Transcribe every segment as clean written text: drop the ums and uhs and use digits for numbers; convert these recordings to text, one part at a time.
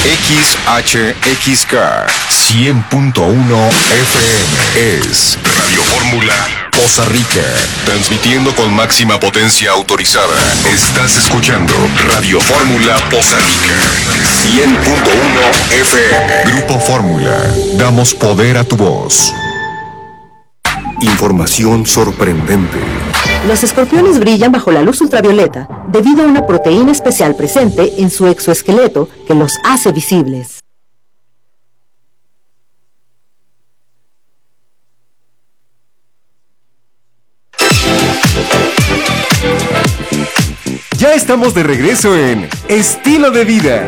XHXK 100.1 FM es Radio Fórmula Poza Rica, transmitiendo con máxima potencia autorizada. Estás escuchando Radio Fórmula Poza Rica 100.1 FM. Grupo Fórmula, damos poder a tu voz. Información sorprendente. Los escorpiones brillan bajo la luz ultravioleta debido a una proteína especial presente en su exoesqueleto que los hace visibles. Ya estamos de regreso en Estilo de Vida.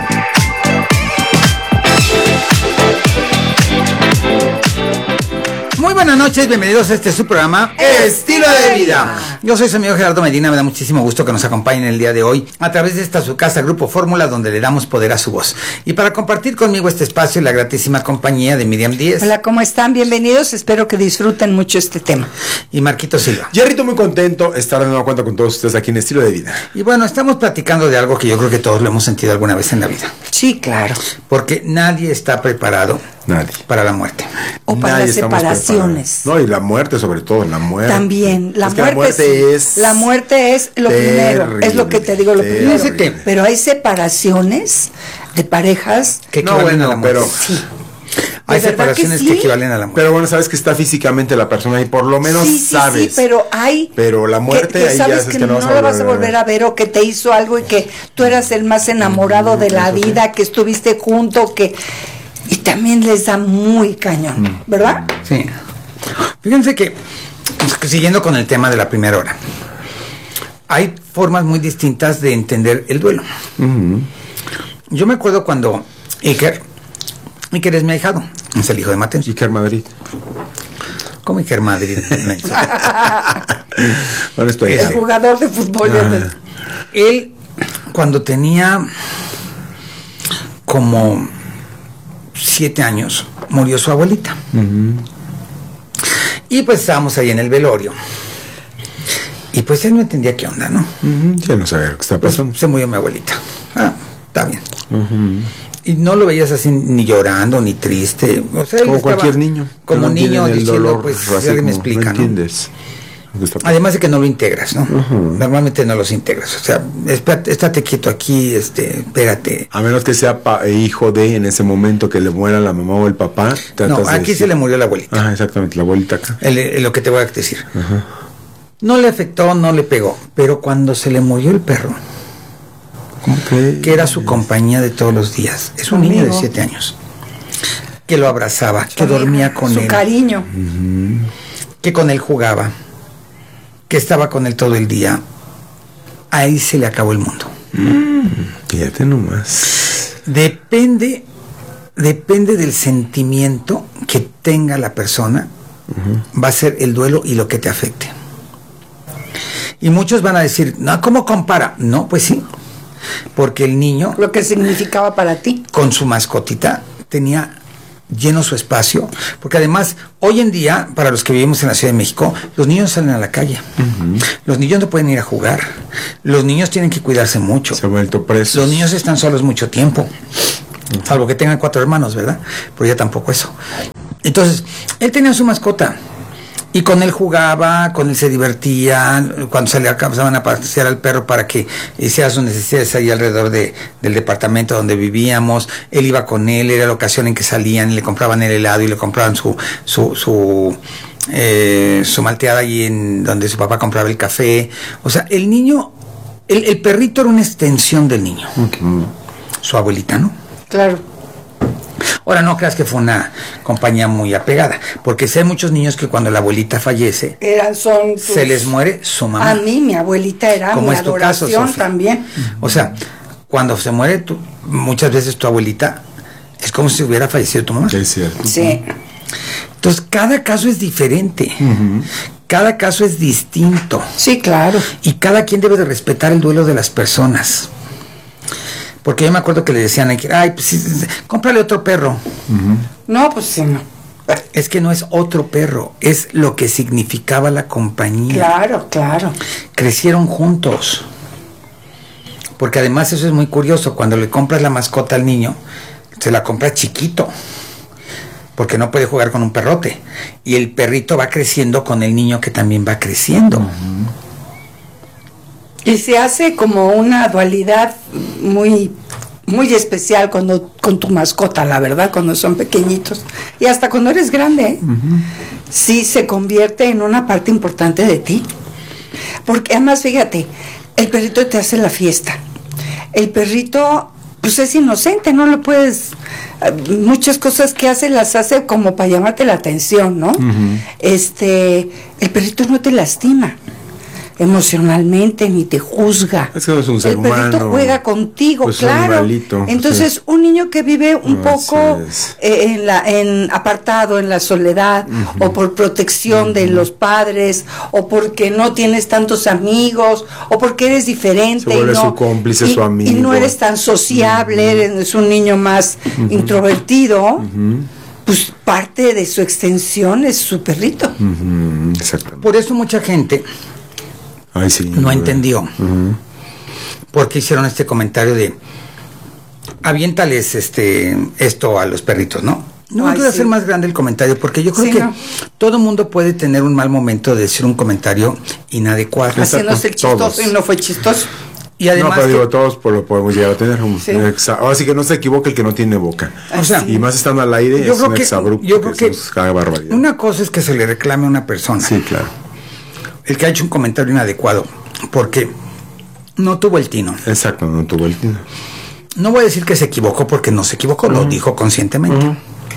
Muy buenas noches, bienvenidos a su programa Estilo de Vida. Yo soy su amigo Gerardo Medina, me da muchísimo gusto que nos acompañen el día de hoy a través de esta su casa Grupo Fórmula, donde le damos poder a su voz. Y para compartir conmigo este espacio, la gratísima compañía de Miriam Díez. Hola, ¿cómo están? Bienvenidos, espero que disfruten mucho este tema. Y Marquito Silva. Jerrito, muy contento de estar de nueva cuenta con todos ustedes aquí en Estilo de Vida. Y bueno, estamos platicando de algo que yo creo que todos lo hemos sentido alguna vez en la vida. Sí, claro. Porque nadie está preparado para la muerte. O para las separaciones. No, y la muerte sobre todo, la muerte. También, la muerte es lo primero, es lo que te digo, lo primero. Pero hay separaciones de parejas que equivalen a la muerte. Pero sí. Hay separaciones que equivalen a la muerte. Pero bueno, sabes que está físicamente la persona y por lo menos sabes. Sí, pero hay. Pero la muerte que ahí sabes ya que que no la vas a volver a ver, o que te hizo algo y que tú eras el más enamorado de la vida, que estuviste junto, que. Y también les da muy cañón, ¿verdad? Sí. Fíjense que, siguiendo con el tema de la primera hora, hay formas muy distintas de entender el duelo. Yo me acuerdo cuando Iker es mi ahijado, es el hijo de Mateo. Iker Madrid. ¿Cómo Iker Madrid? Bueno, el jugador de fútbol. Él, cuando tenía como 7 años, murió su abuelita. Y pues estábamos ahí en el velorio. Y pues él no entendía qué onda, ¿no? Ya no sabía qué está pasando. Pues se murió mi abuelita. Está bien. Y no lo veías así ni llorando, ni triste. O sea, como cualquier niño. Como no niño diciendo, dolor, pues, si alguien me explica, ¿no? ¿Entiendes? Además de que no lo integras, ¿no? Normalmente no los integras. O sea, estate quieto aquí, espérate. A menos que sea hijo de, en ese momento, que le muera la mamá o el papá. No, aquí se le murió la abuelita. Exactamente, la abuelita acá. Lo que te voy a decir. No le afectó, no le pegó. Pero cuando se le murió el perro, que era su compañía de todos los días, es un niño de 7 años, que lo abrazaba, que dormía con él. Su cariño. Que con él jugaba, que estaba con él todo el día. Ahí se le acabó el mundo. Fíjate nomás. Depende del sentimiento que tenga la persona, va a ser el duelo y lo que te afecte. Y muchos van a decir, no, ¿cómo compara? No, pues sí, porque el niño, lo que significaba para ti, con su mascotita, tenía lleno su espacio, porque además hoy en día, para los que vivimos en la Ciudad de México, los niños salen a la calle, los niños no pueden ir a jugar, los niños tienen que cuidarse mucho, se han vuelto presos, los niños están solos mucho tiempo, salvo que tengan 4 hermanos, ¿verdad? Pero ya tampoco eso. Entonces, él tenía su mascota y con él jugaba, con él se divertía. Cuando pasaban a pasear al perro para que hiciera sus necesidades ahí alrededor del departamento donde vivíamos, él iba con él, era la ocasión en que salían, le compraban el helado y le compraban su malteada ahí en donde su papá compraba el café. O sea, el niño, el perrito era una extensión del niño. Su abuelita, ¿no? Claro. Ahora, no creas que fue una compañía muy apegada, porque sé muchos niños que cuando la abuelita fallece, se les muere su mamá. A mí, mi abuelita era mi adoración también. O sea, cuando se muere muchas veces tu abuelita, es como si hubiera fallecido tu mamá. Es cierto. Sí. Entonces, cada caso es diferente. Cada caso es distinto. Sí, claro. Y cada quien debe de respetar el duelo de las personas. Porque yo me acuerdo que le decían, ay, pues sí, cómprale otro perro. No, pues sí, no. Es que no es otro perro, es lo que significaba la compañía. Claro, claro. Crecieron juntos. porque además eso es muy curioso, cuando le compras la mascota al niño, se la compras chiquito, porque no puede jugar con un perrote, y el perrito va creciendo con el niño que también va creciendo. Y se hace como una dualidad muy especial cuando con tu mascota, la verdad, cuando son pequeñitos. Y hasta cuando eres grande, sí se convierte en una parte importante de ti. Porque además, fíjate, el perrito te hace la fiesta. El perrito, pues es inocente, no lo puedes... muchas cosas que hace las hace como para llamarte la atención, ¿no? El perrito no te lastima emocionalmente ni te juzga. Es que no es un ser el perrito humano, juega contigo, pues claro. un animalito, Entonces, sí. un niño que vive un poco es. en apartado, en la soledad, o por protección de los padres, o porque no tienes tantos amigos, o porque eres diferente, Se vuelve y no, su cómplice, y, su amigo. y no eres tan sociable, eres un niño más introvertido. Pues parte de su extensión es su perrito. Exactamente. Por eso mucha gente Ay, sí, no entendió por qué hicieron este comentario de aviéntales esto a los perritos, ¿no? No Ay, voy a sí. hacer más grande el comentario, porque yo creo Sí, que no. todo mundo puede tener un mal momento de decir un comentario inadecuado. Haciéndose el chistoso todos. y no fue chistoso. Y además no, pero que- digo, todos lo podemos llegar a tener. Sí. Ahora sí que no se equivoque el que no tiene boca. o sea, Y más estando al aire, yo es creo un que- exabrupto. yo creo que es cada barbaridad. una cosa es que se le reclame a una persona, Sí, claro. el que ha hecho un comentario inadecuado, porque no tuvo el tino. Exacto, no tuvo el tino. No voy a decir que se equivocó, porque no se equivocó, lo dijo conscientemente.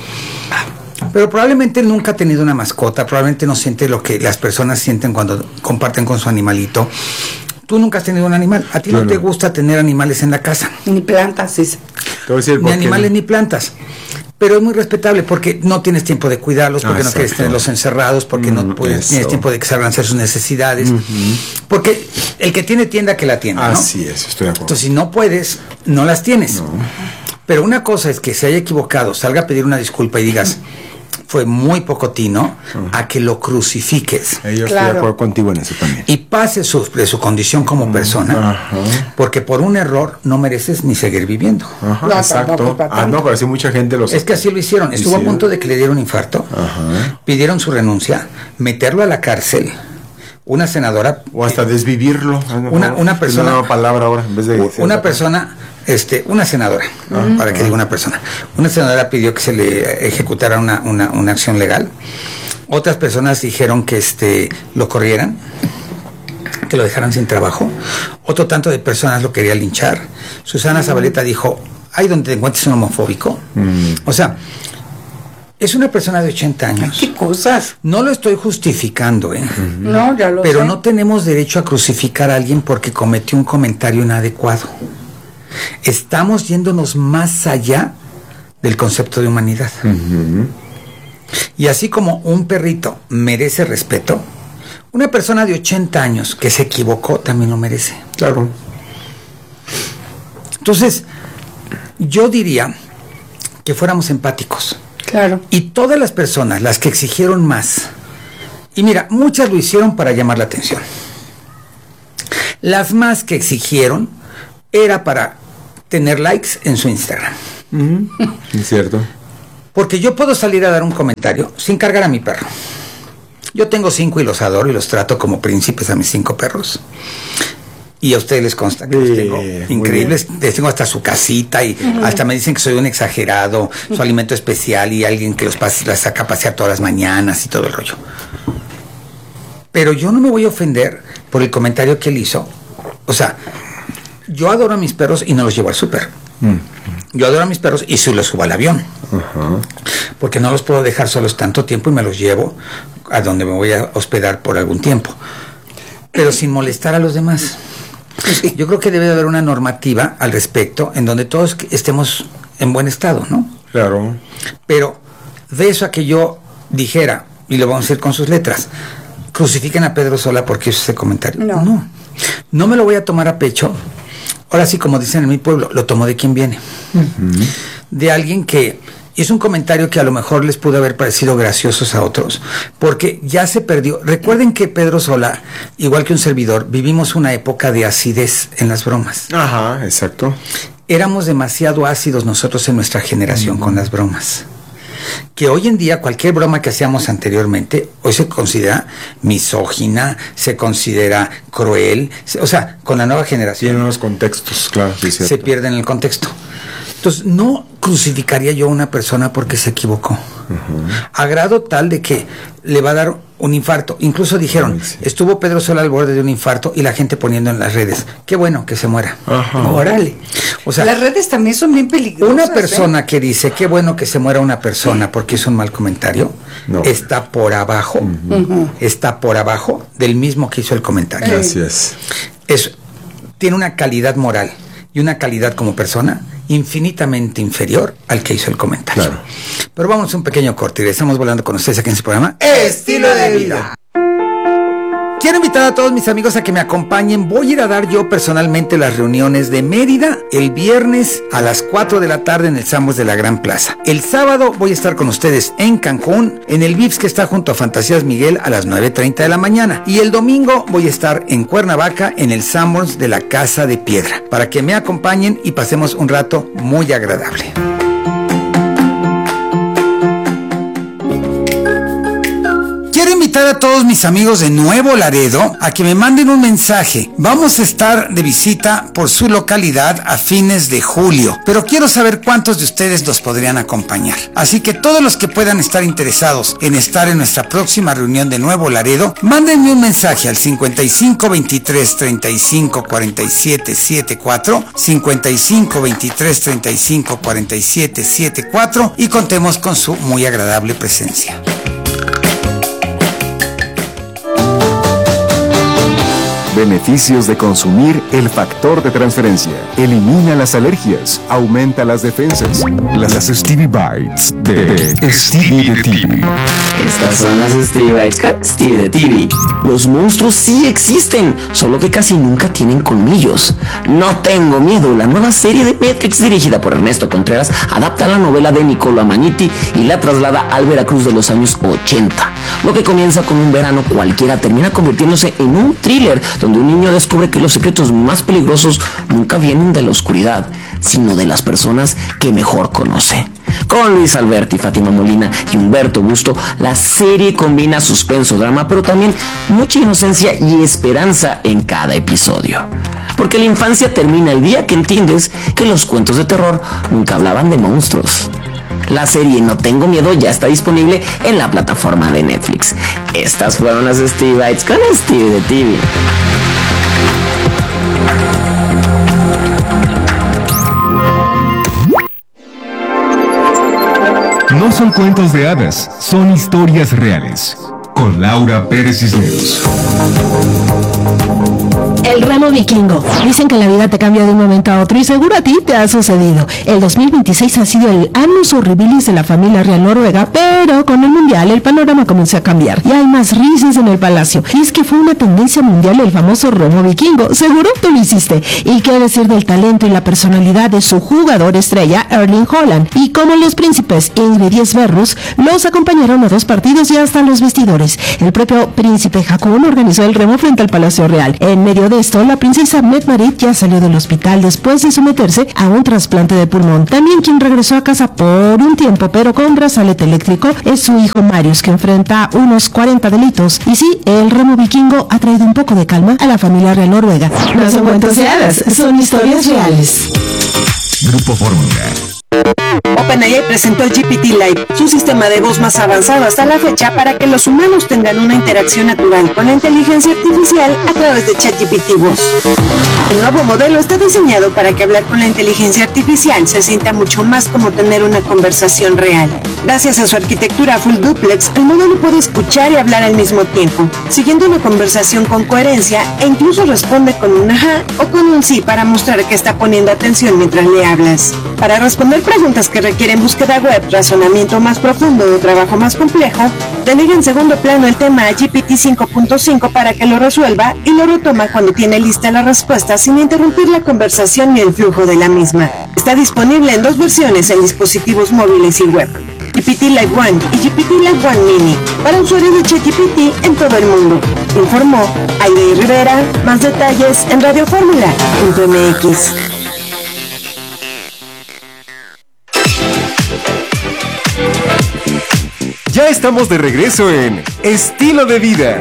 Pero probablemente nunca ha tenido una mascota, probablemente no siente lo que las personas sienten cuando comparten con su animalito. Tú nunca has tenido un animal, a ti Yo no te no. gusta tener animales en la casa, Ni plantas, sí. Te voy a decir ni por qué animales no. ni plantas. Pero es muy respetable porque no tienes tiempo de cuidarlos, porque no quieres Exacto. tenerlos encerrados, porque no eso. tienes tiempo de que salgan a hacer sus necesidades. Porque el que tiene tienda, que la tienda, ¿no? Así es, estoy de acuerdo. Entonces, si no puedes, no las tienes. Pero una cosa es que se haya equivocado, salga a pedir una disculpa y digas, fue muy poco tino, a que lo crucifiques Yo estoy Claro. de acuerdo contigo en eso también. y pases de su condición como persona, Ajá. porque por un error no mereces ni seguir viviendo. Ajá, No, exacto. tampoco para tanto. No, pero sí mucha gente lo Es que así lo hicieron. Estuvo a punto de que le diera un infarto. Ajá. Pidieron su renuncia, meterlo a la cárcel. Una senadora, O hasta desvivirlo. Una persona- Una nueva palabra ahora, en vez de... una persona, una senadora, para que diga una persona. Una senadora pidió que se le ejecutara una acción legal. Otras personas dijeron que lo corrieran, que lo dejaran sin trabajo. Otro tanto de personas lo quería linchar. Susana Zabaleta dijo, ay, donde te encuentres un homofóbico. O sea, es una persona de 80 años. ¿Qué cosas? No lo estoy justificando, No, ya lo pero sé. no tenemos derecho a crucificar a alguien porque cometió un comentario inadecuado. Estamos yéndonos más allá del concepto de humanidad. Y así como un perrito merece respeto, una persona de 80 años que se equivocó también lo merece. Claro. Entonces, yo diría que fuéramos empáticos. Claro. Y todas las personas, las que exigieron más, y mira, muchas lo hicieron para llamar la atención. Las más que exigieron era para tener likes en su Instagram. Es cierto. Porque yo puedo salir a dar un comentario sin cargar a mi perro. Yo tengo 5 y los adoro y los trato como príncipes a mis 5 perros. Y a ustedes les consta que los tengo muy increíbles. Les tengo hasta su casita y hasta me dicen que soy un exagerado, su alimento especial y alguien que los saca a pasear todas las mañanas y todo el rollo. Pero yo no me voy a ofender por el comentario que él hizo. O sea, yo adoro a mis perros y no los llevo al súper. Yo adoro a mis perros y se los subo al avión. Porque no los puedo dejar solos tanto tiempo y me los llevo a donde me voy a hospedar por algún tiempo. Pero sin molestar a los demás. Yo creo que debe de haber una normativa al respecto en donde todos estemos en buen estado, ¿no? Claro. Pero de eso a que yo dijera, y lo vamos a decir con sus letras, crucifiquen a Pedro Sola porque hizo ese comentario. No. No me lo voy a tomar a pecho. Ahora sí, como dicen en mi pueblo, lo tomo de quien viene. De alguien que Y es un comentario que a lo mejor les pudo haber parecido graciosos a otros, porque ya se perdió. Recuerden que Pedro Sola, igual que un servidor, vivimos una época de acidez en las bromas. Ajá, exacto. Éramos demasiado ácidos nosotros en nuestra generación con las bromas. Que hoy en día cualquier broma que hacíamos anteriormente, hoy se considera misógina, se considera cruel, o sea, con la nueva generación. Tiene unos contextos, claro, sí, se pierde en el contexto. Entonces, no crucificaría yo a una persona porque se equivocó. Uh-huh. A grado tal de que le va a dar un infarto. Incluso dijeron, sí, estuvo Pedro Sola al borde de un infarto y la gente poniendo en las redes, qué bueno que se muera. Ajá. Órale. O sea, las redes también son bien peligrosas. Una persona que dice, qué bueno que se muera una persona porque hizo un mal comentario, está por abajo, está por abajo del mismo que hizo el comentario. Gracias. Tiene una calidad moral y una calidad como persona infinitamente inferior al que hizo el comentario. Claro. Pero vamos a un pequeño corte y estamos volando con ustedes aquí en su programa Estilo de Vida. Quiero invitar a todos mis amigos a que me acompañen. Voy a ir a dar yo personalmente las reuniones de Mérida el viernes a las 4 de la tarde en el Sanborns de la Gran Plaza. El sábado voy a estar con ustedes en Cancún, en el Vips que está junto a Fantasías Miguel a las 9:30 de la mañana. Y el domingo voy a estar en Cuernavaca en el Sanborns de la Casa de Piedra, para que me acompañen y pasemos un rato muy agradable. Quiero invitar a todos mis amigos de Nuevo Laredo a que me manden un mensaje. Vamos a estar de visita por su localidad a fines de julio, pero quiero saber cuántos de ustedes nos podrían acompañar. Así que todos los que puedan estar interesados en estar en nuestra próxima reunión de Nuevo Laredo, mándenme un mensaje al 55 23 35 47 74, 55 23 35 47 74 y contemos con su muy agradable presencia. Beneficios de consumir el factor de transferencia. Elimina las alergias, aumenta las defensas. Las Stevie Bites de Stevie de TV. Estas son las Stevie Bites con Stevie de TV. Los monstruos sí existen, solo que casi nunca tienen colmillos. No tengo miedo. La nueva serie de Netflix dirigida por Ernesto Contreras adapta la novela de Niccolo Amaniti y la traslada al Veracruz de los años 80. Lo que comienza con un verano cualquiera termina convirtiéndose en un thriller donde un niño descubre que los secretos más peligrosos nunca vienen de la oscuridad, sino de las personas que mejor conoce. Con Luis Alberti, Fátima Molina y Humberto Busto, la serie combina suspenso, drama, pero también mucha inocencia y esperanza en cada episodio. Porque la infancia termina el día que entiendes que los cuentos de terror nunca hablaban de monstruos. La serie No Tengo Miedo ya está disponible en la plataforma de Netflix. Estas fueron las Stevie Bites con Stevie de TV. No son cuentos de hadas, son historias reales. Con Laura Pérez Cisneros. El remo vikingo. Dicen que la vida te cambia de un momento a otro y seguro a ti te ha sucedido. El 2026 ha sido el annus horribilis de la familia real noruega, pero con el mundial el panorama comenzó a cambiar y hay más risas en el palacio. Y es que fue una tendencia mundial el famoso remo vikingo. Seguro tú lo hiciste. Y qué decir del talento y la personalidad de su jugador estrella, Erling Haaland. Y como los príncipes Ingrid y Sverrus, los acompañaron a 2 partidos y hasta los vestidores. El propio príncipe Haakon organizó el remo frente al Palacio Real. En medio de esto, la princesa Mette-Marit ya salió del hospital después de someterse a un trasplante de pulmón. También quien regresó a casa por un tiempo, pero con brazalete eléctrico, es su hijo Marius, que enfrenta unos 40 delitos. Y sí, el remo vikingo ha traído un poco de calma a la familia real noruega. No son cuentos de hadas, son historias reales. Grupo Fórmula. OpenAI presentó el GPT-Live, su sistema de voz más avanzado hasta la fecha para que los humanos tengan una interacción natural con la inteligencia artificial a través de ChatGPT Voz. El nuevo modelo está diseñado para que hablar con la inteligencia artificial se sienta mucho más como tener una conversación real. Gracias a su arquitectura full duplex, el modelo puede escuchar y hablar al mismo tiempo, siguiendo una conversación con coherencia e incluso responde con un ajá o con un sí para mostrar que está poniendo atención mientras le hablas. Para responder preguntas que requieren búsqueda web, razonamiento más profundo o trabajo más complejo, delega en segundo plano el tema a GPT 5.5 para que lo resuelva y lo retoma cuando tiene lista la respuesta sin interrumpir la conversación ni el flujo de la misma. Está disponible en 2 versiones en dispositivos móviles y web. GPT Live One y GPT Live One Mini para usuarios de ChatGPT en todo el mundo. Informó Aide Rivera. Más detalles en radioformula.mx. Ya estamos de regreso en Estilo de Vida.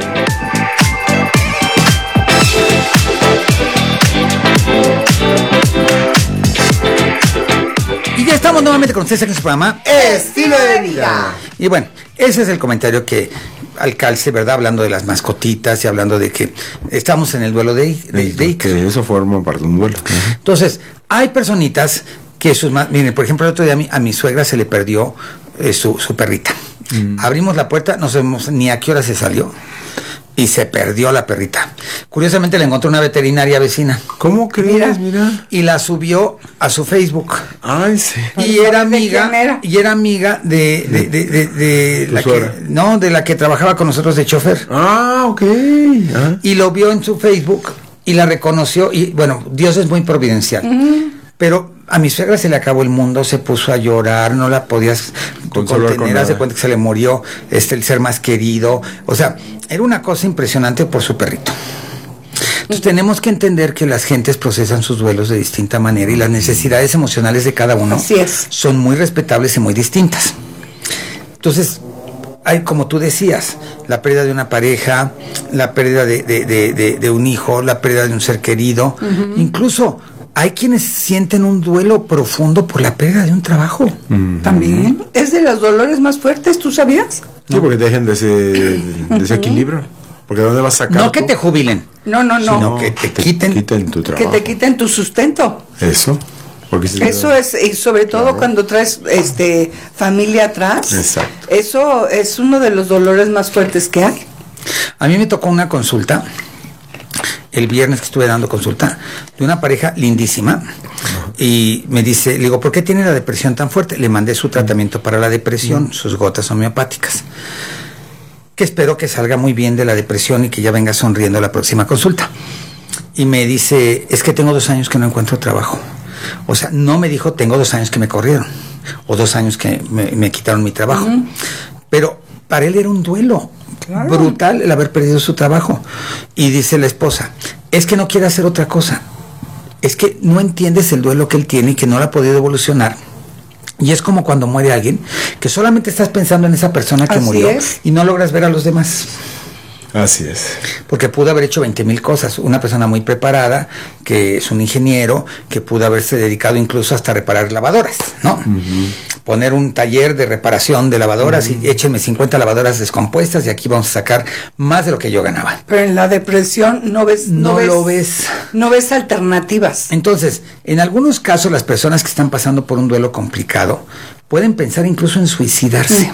Y ya estamos nuevamente con ustedes en su programa Estilo de Vida. Y bueno, ese es el comentario que al calce, ¿verdad? Hablando de las mascotitas y hablando de que estamos en el duelo de Iker. Que eso forma parte de un duelo. Entonces, hay personitas que miren, por ejemplo, el otro día a mi suegra se le perdió su perrita. Abrimos la puerta, no sabemos ni a qué hora se salió y se perdió la perrita. Curiosamente la encontró una veterinaria vecina. ¿Cómo crees? Mira. Y la subió a su Facebook. Ay, sí. Y era amiga de la que, no, de la que trabajaba con nosotros de chofer. Ah, ok. Y lo vio en su Facebook y la reconoció. Y bueno, Dios es muy providencial. Pero a mi suegra se le acabó el mundo, se puso a llorar, no la podías contener, haz de cuenta que se le murió el ser más querido. O sea, era una cosa impresionante por su perrito. Entonces tenemos que entender que las gentes procesan sus duelos de distinta manera y las necesidades emocionales de cada uno son muy respetables y muy distintas. Entonces, hay, como tú decías, la pérdida de una pareja, la pérdida de un hijo, la pérdida de un ser querido, incluso hay quienes sienten un duelo profundo por la pérdida de un trabajo. También es de los dolores más fuertes, ¿tú sabías? Sí, porque dejen de ese equilibrio. Porque ¿de dónde vas a sacar? No que te jubilen. No. Sino que te quiten tu trabajo. Que te quiten tu sustento. Eso. Eso es, y sobre todo cuando traes familia atrás. Exacto. Eso es uno de los dolores más fuertes que hay. A mí me tocó una consulta el viernes que estuve dando consulta de una pareja lindísima y me dice, le digo, ¿por qué tiene la depresión tan fuerte? Le mandé su tratamiento para la depresión, sus gotas homeopáticas, que espero que salga muy bien de la depresión y que ya venga sonriendo a la próxima consulta. Y me dice, es que tengo 2 años que no encuentro trabajo. O sea, no me dijo, tengo 2 años que me corrieron o 2 años que me quitaron mi trabajo. Pero para él era un duelo brutal el haber perdido su trabajo. Y dice la esposa, es que no quiere hacer otra cosa, es que no entiendes el duelo que él tiene y que no lo ha podido evolucionar. Y es como cuando muere alguien, que solamente estás pensando en esa persona que murió y no logras ver a los demás. Así es. Porque pudo haber hecho 20,000 cosas. Una persona muy preparada, que es un ingeniero, que pudo haberse dedicado incluso hasta a reparar lavadoras, ¿no? Poner un taller de reparación de lavadoras y échenme 50 lavadoras descompuestas y aquí vamos a sacar más de lo que yo ganaba. Pero en la depresión no ves alternativas. Entonces, en algunos casos las personas que están pasando por un duelo complicado pueden pensar incluso en suicidarse.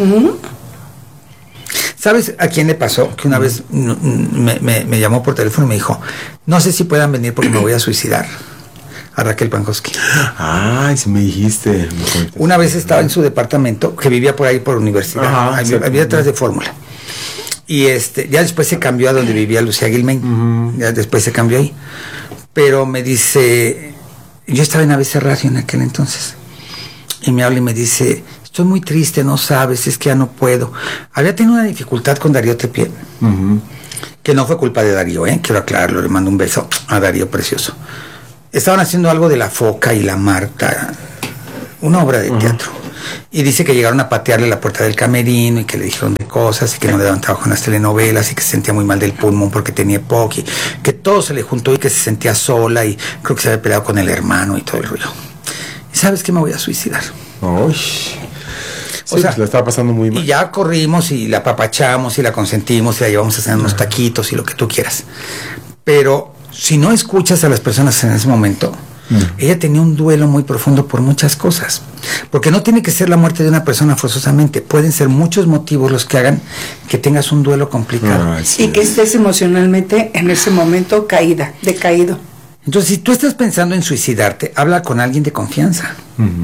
¿Sabes a quién le pasó? Que una vez me llamó por teléfono y me dijo, no sé si puedan venir porque me voy a suicidar. A Raquel Pankowski. Ay, sí me dijiste. Una vez estaba en su departamento, que vivía por ahí por universidad, vivía atrás de Fórmula. Y ya después se cambió a donde vivía Lucía Gilmain, ya después se cambió ahí. Pero me dice, yo estaba en ABC Radio en aquel entonces, y me habla y me dice, estoy muy triste, no sabes, es que ya no puedo. Había tenido una dificultad con Darío Tepié, que no fue culpa de Darío, quiero aclararlo, le mando un beso a Darío precioso. Estaban haciendo algo de La Foca y la Marta, una obra de teatro. Y dice que llegaron a patearle la puerta del camerino y que le dijeron de cosas y que no le daban trabajo en las telenovelas y que se sentía muy mal del pulmón porque tenía EPOC y que todo se le juntó y que se sentía sola y creo que se había peleado con el hermano y todo el rollo. ¿Y sabes qué? Me voy a suicidar. Uy. Sí, o sea, la estaba pasando muy mal. Y ya corrimos y la apapachamos y la consentimos y la llevamos a hacer unos taquitos y lo que tú quieras. Pero si no escuchas a las personas en ese momento, ella tenía un duelo muy profundo por muchas cosas. Porque no tiene que ser la muerte de una persona forzosamente. Pueden ser muchos motivos los que hagan que tengas un duelo complicado. Y que estés emocionalmente en ese momento decaído. Entonces, si tú estás pensando en suicidarte, habla con alguien de confianza.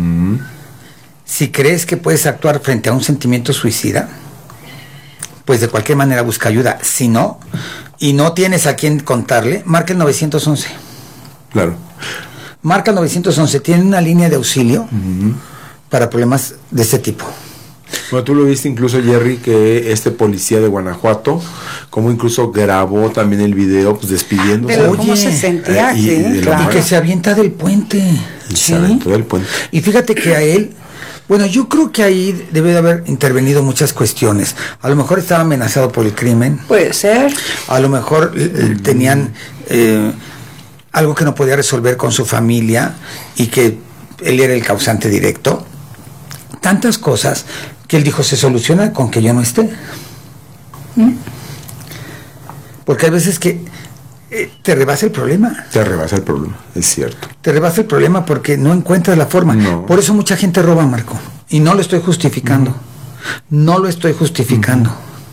Si crees que puedes actuar frente a un sentimiento suicida, pues de cualquier manera busca ayuda. Si no, y no tienes a quién contarle, marca el 911. Claro. marca 911, tiene una línea de auxilio para problemas de este tipo. Bueno, tú lo viste incluso, Jerry, que este policía de Guanajuato, como incluso grabó también el video, pues despidiéndose. Pero cómo se sentía, y que se avienta del puente. Se aventó del puente. Y fíjate que a él, bueno, yo creo que ahí debe de haber intervenido muchas cuestiones. A lo mejor estaba amenazado por el crimen. Puede ser. A lo mejor tenían algo que no podía resolver con su familia y que él era el causante directo. Tantas cosas que él dijo, se soluciona con que yo no esté. Porque hay veces que te rebasa el problema. Te rebasa el problema, es cierto. Te rebasa el problema porque no encuentras la forma. No. Por eso mucha gente roba, Marco. Y no lo estoy justificando. No lo estoy justificando.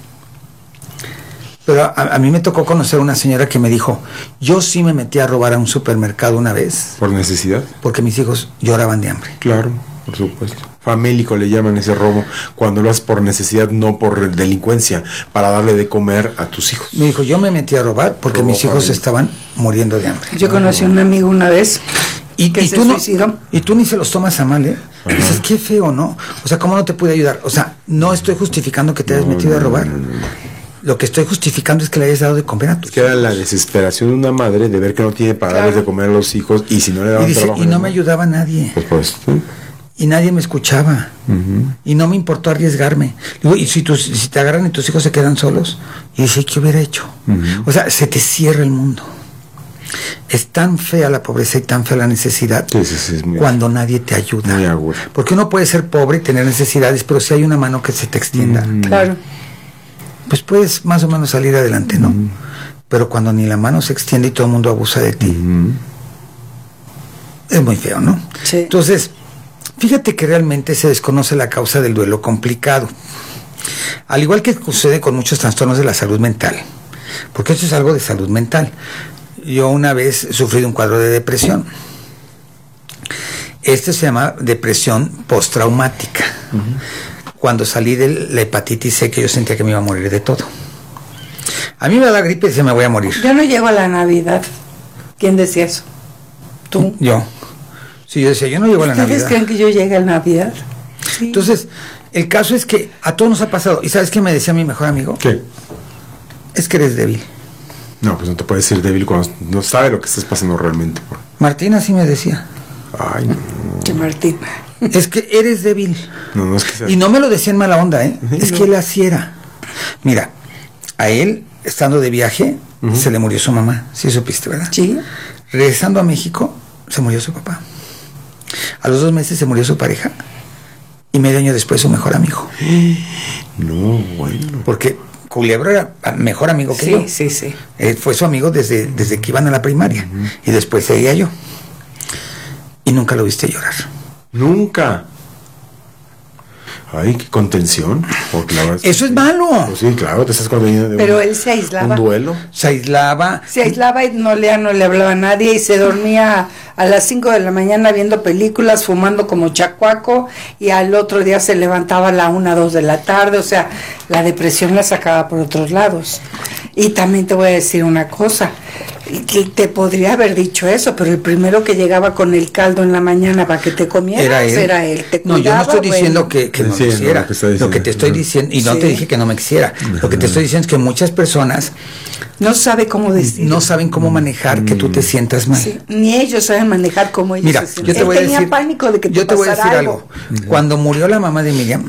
Pero a mí me tocó conocer una señora que me dijo, yo sí me metí a robar a un supermercado una vez. ¿Por necesidad? Porque mis hijos lloraban de hambre. Claro, por supuesto. Famélico le llaman ese robo, cuando lo haces por necesidad, no por delincuencia, para darle de comer a tus hijos. Me dijo, yo me metí a robar porque mis hijos estaban muriendo de hambre. Yo conocí a un amigo una vez y se tú suicidó. Y tú ni se los tomas a mal, ¿eh? Dices, qué feo, ¿no? O sea, ¿cómo no te pude ayudar? O sea, no estoy justificando que te hayas metido a robar. Lo que estoy justificando es que le hayas dado de comer a tus hijos. Que era la desesperación de una madre de ver que no tiene para darles de comer a los hijos, y si no le daban trabajo. Y no me ayudaba nadie. Pues, y nadie me escuchaba. Y no me importó arriesgarme. Digo, y si te agarran y tus hijos se quedan solos, y dice, ¿qué hubiera hecho? O sea, se te cierra el mundo. Es tan fea la pobreza y tan fea la necesidad cuando nadie te ayuda. Muy agudo. Porque uno puede ser pobre y tener necesidades, pero si hay una mano que se te extienda, claro, pues puedes más o menos salir adelante, ¿no? Pero cuando ni la mano se extiende y todo el mundo abusa de ti, es muy feo, ¿no? Sí. Entonces, fíjate que realmente se desconoce la causa del duelo complicado. Al igual que sucede con muchos trastornos de la salud mental, porque esto es algo de salud mental. Yo una vez sufrí de un cuadro de depresión. Este se llama depresión postraumática. Cuando salí de la hepatitis C, que yo sentía que me iba a morir de todo. A mí me da la gripe y se me voy a morir. Yo no llego a la Navidad. ¿Quién decía eso? ¿Tú? Yo. Sí, yo decía, yo no llego a la Navidad. ¿Ustedes creen que yo llegue a la Navidad? Sí. Entonces, el caso es que a todos nos ha pasado. ¿Y sabes qué me decía mi mejor amigo? ¿Qué? Es que eres débil. No, pues no te puedes decir débil cuando no sabe lo que estás pasando realmente. Martín así me decía. Ay, no. Que Martín. Es que eres débil. No es que sea... Y no me lo decía en mala onda, ¿eh? Es que él así era. Mira, a él, estando de viaje, se le murió su mamá. Sí supiste, ¿verdad? Sí. Regresando a México, se murió su papá. A los 2 meses se murió su pareja. Y medio año después su mejor amigo. No, bueno. Porque Culebro era mejor amigo que yo. Sí, sí. Fue su amigo desde que iban a la primaria. Y después seguía yo. Y nunca lo viste llorar. Nunca. Ay, qué contención. Porque la verdad eso es malo. Pues sí, claro, te estás conteniendo de pero él se aislaba. Un duelo. Se aislaba. Se aislaba y no le hablaba a nadie y se dormía a las 5 de la mañana viendo películas, fumando como chacuaco, y al otro día se levantaba a la 1, 2 de la tarde. O sea, la depresión la sacaba por otros lados. Y también te voy a decir una cosa, que te podría haber dicho eso, pero el primero que llegaba con el caldo en la mañana para que te comieras era él. Te no, yo no estoy diciendo que no sí, quisiera. No, lo que te estoy diciendo, y no te dije que no me quisiera, lo que te estoy diciendo es que muchas personas no saben cómo decir, no saben cómo manejar que tú te sientas mal. Sí, ni ellos saben manejar cómo ellos se sienten. Yo te voy a decir, tenía pánico de que te yo te voy a decir algo. Cuando murió la mamá de Miriam,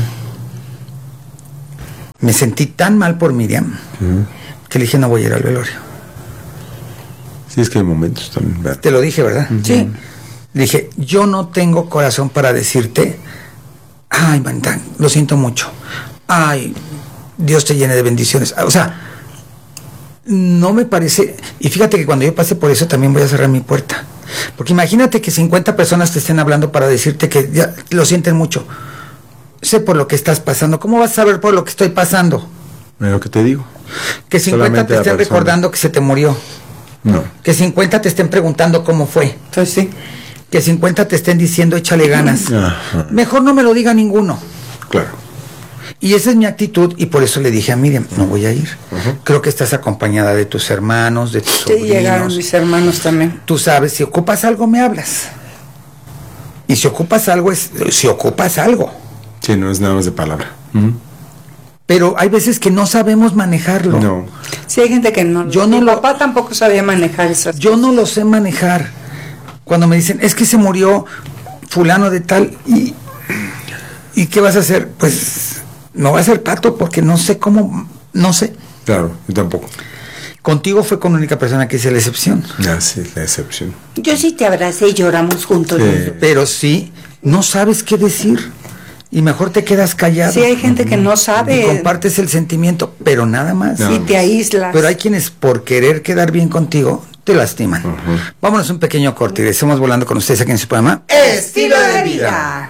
me sentí tan mal por Miriam que le dije, no voy a ir al velorio. Sí, es que hay momentos también, ¿verdad? Te lo dije, ¿verdad? Sí. Le dije, yo no tengo corazón para decirte, ay, manita, lo siento mucho. Ay, Dios te llene de bendiciones. O sea, no me parece. Y fíjate que cuando yo pase por eso también voy a cerrar mi puerta. Porque imagínate que 50 personas te estén hablando para decirte que ya lo sienten mucho. Sé por lo que estás pasando. ¿Cómo vas a saber por lo que estoy pasando? Es lo que te digo. Que 50 solamente te estén recordando que se te murió. No. Que 50 te estén preguntando cómo fue. Entonces sí. Que 50 te estén diciendo échale ganas. Ajá. Mejor no me lo diga ninguno. Claro. Y esa es mi actitud, y por eso le dije a Miriam, no voy a ir. Creo que estás acompañada de tus hermanos, de tus sobrinos. Sí, llegaron mis hermanos también. Tú sabes, si ocupas algo, me hablas. Y si ocupas algo, si ocupas algo. Sí, no es nada más de palabra. Pero hay veces que no sabemos manejarlo. No. Sí, hay gente que no. Mi papá tampoco sabía manejar esas Yo no lo sé manejar. Cuando me dicen, es que se murió fulano de tal, ¿y qué vas a hacer? Pues no va a ser pato porque no sé cómo, no sé. Claro, yo tampoco. Contigo fue con la única persona que hice la excepción. Ah, sí, la excepción. Yo sí te abracé y lloramos juntos. Sí. Pero sí, no sabes qué decir. Y mejor te quedas callado. Sí, hay gente que no sabe. Y compartes el sentimiento, pero nada más. Sí, te aíslas. Pero hay quienes por querer quedar bien contigo, te lastiman. Vámonos a un pequeño corte y regresamos volando con ustedes aquí en su programa Estilo de Vida.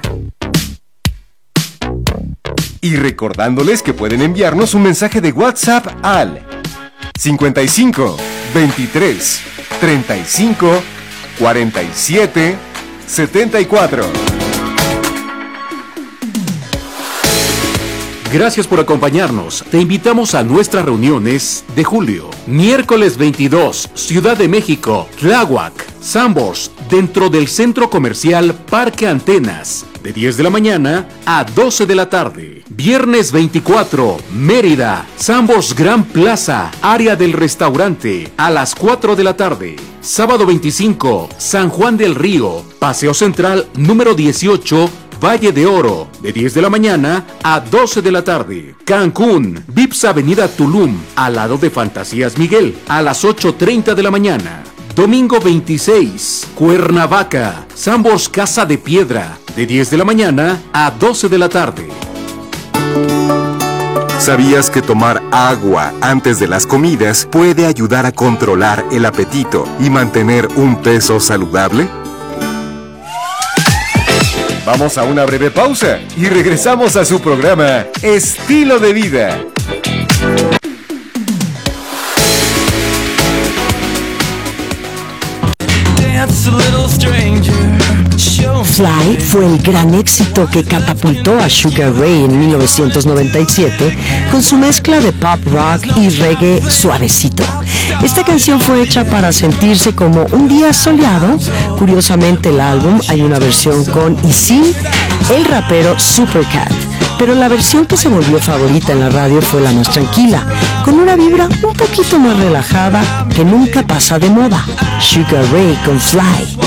Y recordándoles que pueden enviarnos un mensaje de WhatsApp al 55 23 35 47 74. Gracias por acompañarnos. Te invitamos a nuestras reuniones de julio. Miércoles 22, Ciudad de México, Tláhuac, Sanborns, dentro del Centro Comercial Parque Antenas, de 10 de la mañana a 12 de la tarde. Viernes 24, Mérida, Sanborns Gran Plaza, área del restaurante, a las 4 de la tarde. Sábado 25, San Juan del Río, Paseo Central número 18, Valle de Oro, de 10 de la mañana a 12 de la tarde. Cancún, Vips Avenida Tulum, al lado de Fantasías Miguel, a las 8:30 de la mañana. Domingo 26, Cuernavaca, Sanborns Casa de Piedra, de 10 de la mañana a 12 de la tarde. ¿Sabías que tomar agua antes de las comidas puede ayudar a controlar el apetito y mantener un peso saludable? Vamos a una breve pausa y regresamos a su programa Estilo de Vida. Fly fue el gran éxito que catapultó a Sugar Ray en 1997 con su mezcla de pop rock y reggae suavecito. Esta canción fue hecha para sentirse como un día soleado. Curiosamente, el álbum hay una versión con y sin el rapero Supercat, pero la versión que se volvió favorita en la radio fue la más tranquila, con una vibra un poquito más relajada que nunca pasa de moda. Sugar Ray con Fly.